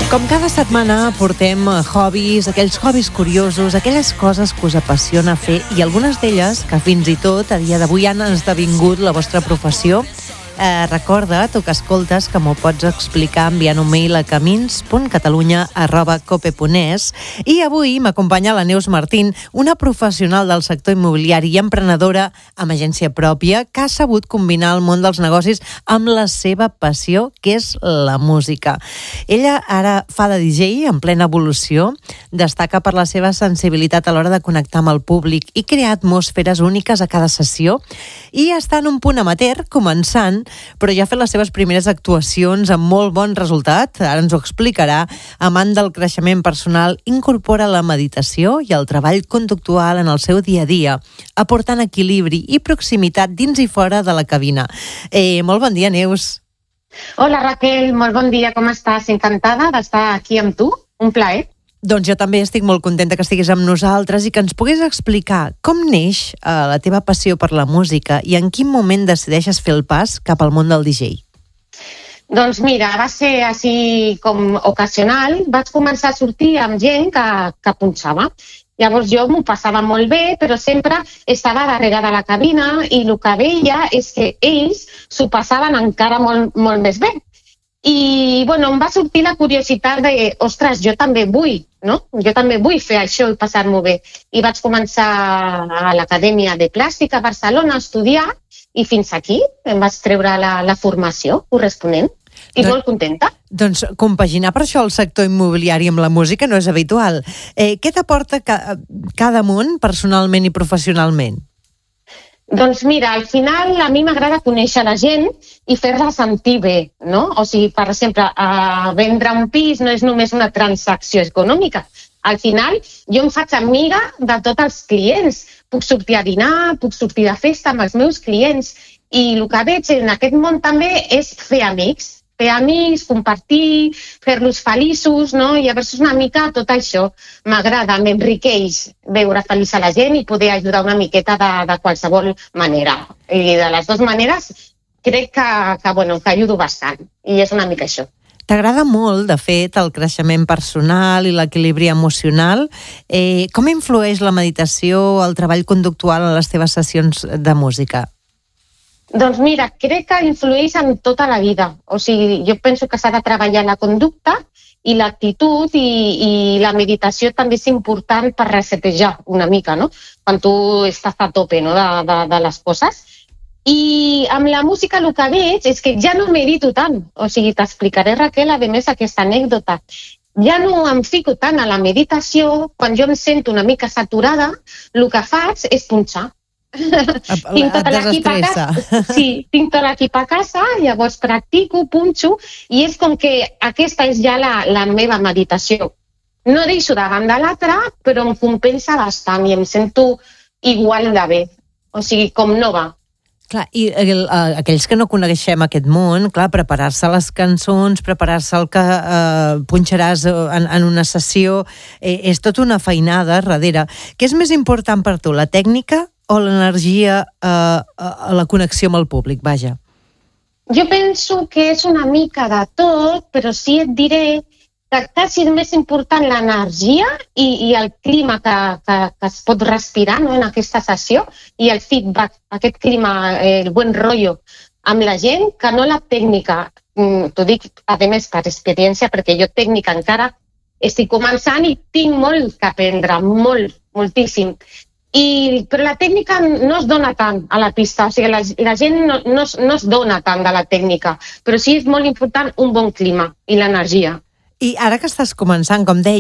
Com cada setmana portem hobbies, aquells hobbies curiosos, aquelles coses que us apassiona fer i algunes d'elles que fins i tot a dia d'avui han esdevingut la vostra professió. Recorda't, tu que escoltes, que m'ho pots explicar enviant un mail a camins.catalunya@cope.es. I avui m'acompanya la Neus Martín, una professional del sector immobiliari i emprenedora amb agència pròpia que ha sabut combinar el món dels negocis amb la seva passió, que és la música. Ella ara fa de DJ en plena evolució, destaca per la seva sensibilitat a l'hora de connectar amb el públic i crear atmosferes úniques a cada sessió, i està en un punt amateur, començant, però ja ha fet les seves primeres actuacions amb molt bon resultat. Ara ens ho explicarà. Amant del creixement personal, incorpora la meditació i el treball conductual en el seu dia a dia, aportant equilibri i proximitat dins i fora de la cabina. Molt bon dia, Neus. Hola, Raquel, molt bon dia, com estàs? Encantada d'estar aquí amb tu, un plaer. Doncs jo també estic molt contenta que estiguis amb nosaltres i que ens puguis explicar com neix la teva passió per la música i en quin moment decideixes fer el pas cap al món del DJ. Doncs mira, va ser així com ocasional. Vaig començar a sortir amb gent que punxava. Llavors jo m'ho passava molt bé, però sempre estava darrere de la cabina i el que veia és que ells s'ho passaven encara molt, molt més bé. I bueno, em va sortir la curiositat de, ostres, jo també vull, no? Jo també vull fer això i passar-m'ho bé. I vaig començar a l'Acadèmia de Plàstica a Barcelona a estudiar i fins aquí em vaig treure la formació corresponent i molt contenta. Doncs compaginar per això el sector immobiliari amb la música no és habitual. Què t'aporta cada món personalment i professionalment? Doncs mira, al final a mi m'agrada conèixer la gent i fer-la sentir bé, no? O sigui, per exemple, vendre un pis no és només una transacció econòmica. Al final jo em faig amiga de tots els clients. Puc sortir a dinar, puc sortir de festa amb els meus clients i el que veig en aquest món també és fer amics, compartir, fer-los feliços, no? Llavors és una mica tot això. M'agrada, m'enriqueix veure feliç a la gent i poder ajudar una miqueta de qualsevol manera. I de les dues maneres crec que ajudo bastant. I és una mica això. T'agrada molt, de fet, el creixement personal i l'equilibri emocional. Com influeix la meditació, el treball conductual en les teves sessions de música? Doncs mira, crec que influeix en tota la vida. O sigui, jo penso que s'ha de treballar la conducta i l'actitud i la meditació també és important per resetejar una mica, no? Quan tu estàs a tope, no? de les coses. I amb la música el que veig és que ja no medito tant. O sigui, t'explicaré, Raquel, a més, aquesta anècdota. Ja no em fico tant a la meditació. Quan jo em sento una mica saturada, el que faig és punxar. Tinc tot l'equip a casa. Sí, tinc tot l'equip a casa, llavors practico, punxo, i és com que aquesta és ja la meva meditació. No deixo de banda l'altra, però em compensa bastant i em sento igual de bé, o sigui, com nova. Clar, i aquells que no coneixem aquest món, clar, preparar-se les cançons, preparar-se el que punxaràs en una sessió, és tota una feinada darrere. Què és més important per tu, la tècnica o l'energia a la connexió amb el públic, vaja? Jo penso que és una mica de tot, però sí et diré que quasi és més important l'energia i el clima que es pot respirar, no, en aquesta sessió, i el feedback, aquest clima, el buen rotllo amb la gent, que no la tècnica. T'ho dic, a més, per experiència, perquè jo tècnica encara estic començant i tinc molt que aprendre, moltíssim. Però la tècnica no es dona tant a la pista, o sigui, la gent no es dona tant de la tècnica, però sí és molt important un bon clima i l'energia. I ara que estàs començant, com deia,